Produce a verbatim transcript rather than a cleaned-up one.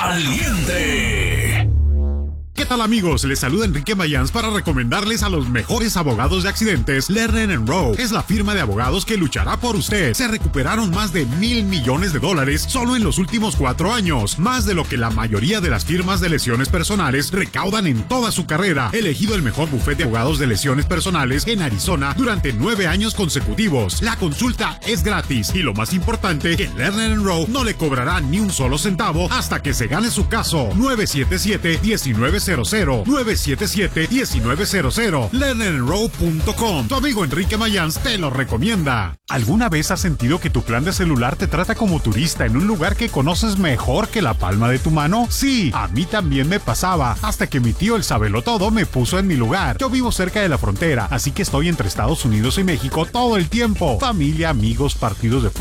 Caliente. ¿Qué tal, amigos? Les saluda Enrique Mayans para recomendarles a los mejores abogados de accidentes. Lerner and Rowe es la firma de abogados que luchará por usted. Se recuperaron más de mil millones de dólares solo en los últimos cuatro años, más de lo que la mayoría de las firmas de lesiones personales recaudan en toda su carrera. Elegido el mejor bufete de abogados de lesiones personales en Arizona durante nueve años consecutivos. La consulta es gratis y lo más importante, que Lerner and Rowe no le cobrará ni un solo centavo hasta que se gane su caso. nueve siete siete, uno nueve cero cero, nueve siete siete, uno nueve cero cero, lerner and rowe punto com. Tu amigo Enrique Mayans te lo recomienda. ¿Alguna vez has sentido que tu plan de celular te trata como turista en un lugar que conoces mejor que la palma de tu mano? Sí, a mí también me pasaba, hasta que mi tío el sabelotodo me puso en mi lugar. Yo vivo cerca de la frontera, así que estoy entre Estados Unidos y México todo el tiempo. Familia, amigos, partidos de fútbol